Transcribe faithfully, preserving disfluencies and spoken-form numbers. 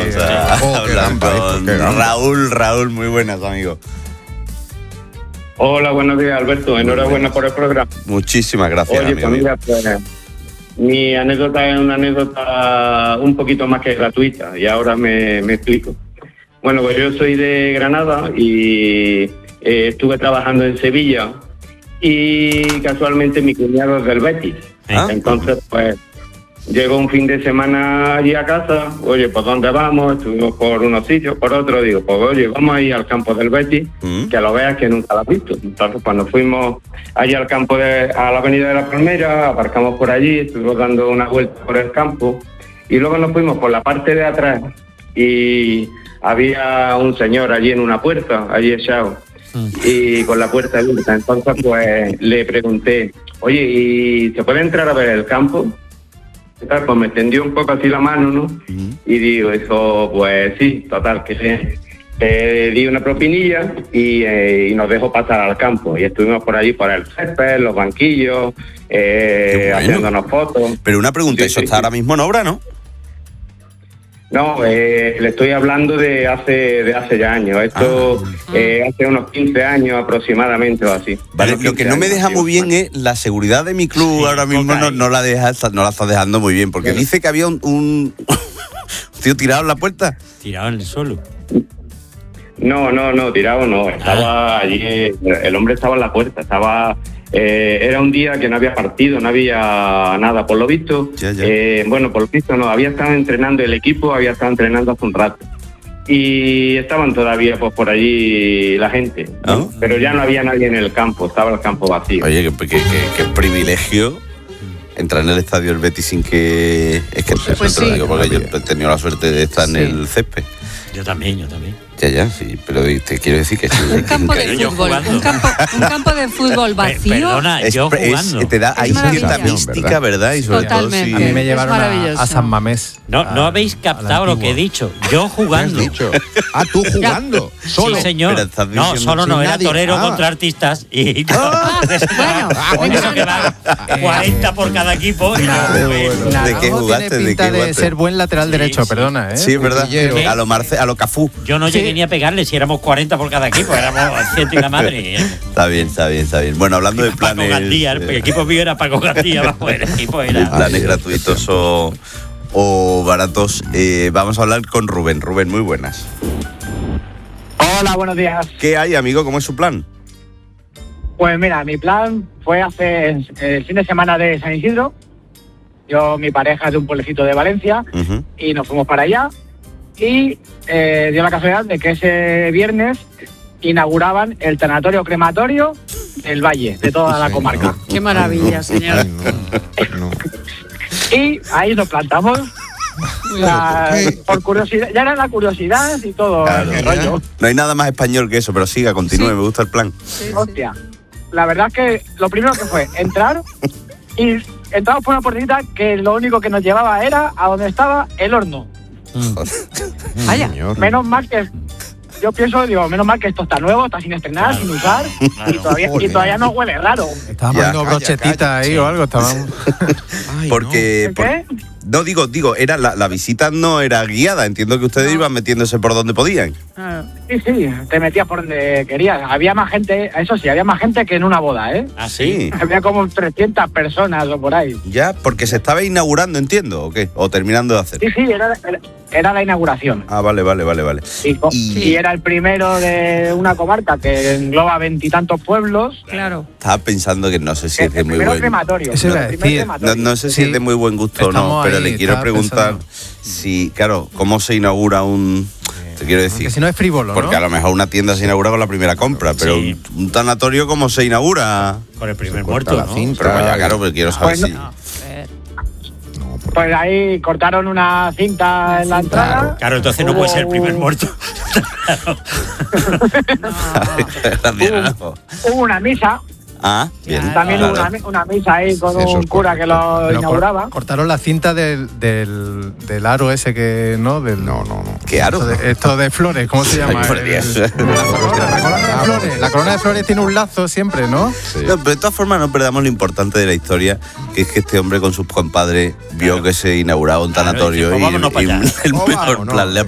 Vamos a Oh, qué hablar gamba, con qué gamba. Raúl. Raúl, muy buenas, amigo. Hola, buenos días, Alberto. Enhorabuena por el programa. Muchísimas gracias, Oye, amigo pues mío. mira, pues, mi anécdota es una anécdota un poquito más que gratuita y ahora me, me explico. Bueno, pues yo soy de Granada y eh, estuve trabajando en Sevilla y casualmente mi cuñado es del Betis. Ah. Entonces, pues, llegó un fin de semana allí a casa. Oye, ¿por dónde vamos? Estuvimos por unos sitios, por otros. Digo, pues oye, vamos a ir al campo del Betis, Mm. que lo veas que nunca lo has visto. Entonces, cuando fuimos allí al campo, de, a la avenida de la Palmera, aparcamos por allí, estuvimos dando una vuelta por el campo y luego nos fuimos por la parte de atrás y había un señor allí en una puerta, allí echado, y con la puerta abierta. Entonces, pues le pregunté, oye, ¿y se puede entrar a ver el campo? Tal, pues me tendió un poco así la mano, ¿no? Uh-huh. Y digo, eso, pues sí, total, que sí. Eh, di una propinilla y, eh, y nos dejó pasar al campo. Y estuvimos por allí, por el césped, los banquillos, eh, bueno. haciéndonos fotos. Pero una pregunta, sí, eso sí, está sí. ahora mismo en obra, ¿no? No, eh, le estoy hablando de hace de hace ya años. Esto ah, eh, hace unos quince años aproximadamente o así. Vale, lo que no me deja muy bien es la seguridad de mi club. Sí, ahora mismo no, no la deja, no la está dejando muy bien, porque sí. dice que había un, un tío tirado en la puerta. Tirado en el suelo. No, no, no, tirado no. Estaba ah. allí, el hombre estaba en la puerta, estaba... Eh, era un día que no había partido, no había nada, por lo visto. Ya, ya. Eh, bueno, por lo visto no, había estado entrenando el equipo, había estado entrenando hace un rato. Y estaban todavía pues por allí la gente, ¿no? ¿Oh? Pero ya no había nadie en el campo, estaba el campo vacío. Oye, qué, qué, qué, qué privilegio entrar en el estadio del Betis sin que... Es que pues, pues sí. digo, porque yo he tenido la suerte de estar sí. en el césped. Yo también, yo también. Ya, ya, sí, pero te quiero decir que... Un campo de fútbol, un campo, un campo de fútbol vacío. Perdona, es, yo jugando. Es, te da ahí cierta mística, ¿verdad? Y sobre Totalmente. todo, sí. A mí me llevaron a, a San Mamés. No, no habéis captado lo que he dicho. Yo jugando. Dicho? Ah, tú jugando. ¿Solo? Sí, señor. No, solo no, era torero ah. contra artistas. Y no, ah, bueno, bueno, eso que van cuarenta por cada equipo. Y nah, no, bueno. ¿De qué jugaste? Tiene pinta ¿De, qué de ser buen lateral sí, derecho, sí. perdona, ¿eh? Sí, es verdad. ¿Qué? A lo Marce, a lo Cafú. Yo no llegué ni a pegarle si éramos cuarenta por cada equipo, éramos ciento y la madre. Está bien, está bien, está bien. Bueno, hablando de planes... Paco Gandía, el equipo mío era Paco Gandía, bajo el equipo era... De planes gratuitos o, o baratos, eh, vamos a hablar con Rubén. Rubén, muy buenas. Hola, buenos días. ¿Qué hay, amigo? ¿Cómo es su plan? Pues mira, mi plan fue hace el fin de semana de San Isidro. Yo, mi pareja es de un pueblecito de Valencia, uh-huh. y nos fuimos para allá. Y eh, dio la casualidad de que ese viernes inauguraban el tanatorio crematorio del Valle, de toda la comarca. ¡Qué maravilla, señor! Ay, no, no. Y ahí nos plantamos. La, por curiosidad, ya era la curiosidad y todo claro, el rollo. No hay nada más español que eso, pero siga, continúe, sí. me gusta el plan. Sí, hostia, la verdad es que lo primero que fue entrar y entramos por una puertita que lo único que nos llevaba era a donde estaba el horno. Vaya. Menos mal que yo pienso, digo, menos mal que esto está nuevo, está sin estrenar, claro, sin usar, claro. y, todavía, y todavía no huele raro. Estaban poniendo brochetita ahí sí. o algo, estaban. Ay, porque no. ¿Qué? Por, no digo, digo, era la, la visita no era guiada, entiendo que ustedes no. iban metiéndose por donde podían. Sí, sí, te metías por donde querías. Había más gente, eso sí, había más gente que en una boda, ¿eh? Ah, sí. Había como trescientas personas o por ahí. Ya, porque se estaba inaugurando, entiendo, ¿o qué? O terminando de hacer. Sí, sí, era, era, era la inauguración. Ah, vale, vale, vale, vale. Y, y... y era el primero de una comarca que engloba veintitantos pueblos. Claro. Estaba pensando que no sé si es de muy buen... crematorio. No, decir, no, no sé si sí. es de muy buen gusto o no, pero ahí, le quiero preguntar pensando. si, claro, ¿cómo se inaugura un...? Te quiero decir. Porque si no es frívolo, Porque ¿no? a lo mejor una tienda se inaugura con la primera compra, pero sí. un, un tanatorio, ¿cómo se inaugura? Con el primer muerto, la ¿no? Cinta, pero ya, claro, pero quiero saber pues si... No. Pues ahí cortaron una cinta en la entrada. Claro, claro entonces no puede ser el primer muerto. hubo, hubo una misa. Ah, bien. También claro. hubo una, una misa ahí con Eso un cura que lo Pero inauguraba. Cor, cortaron la cinta del, del, del aro ese que, ¿no? Del, no, no, no. ¿Qué aro? Esto de, esto de flores, ¿cómo se llama? Ay, por Dios. El, el, la, corona, la corona de flores. La corona de flores tiene un lazo siempre, ¿no? Sí. No, pero de todas formas no perdamos lo importante de la historia, que es que este hombre con sus compadres vio claro. que se inauguraba un tanatorio claro, y, y, y el mejor plan le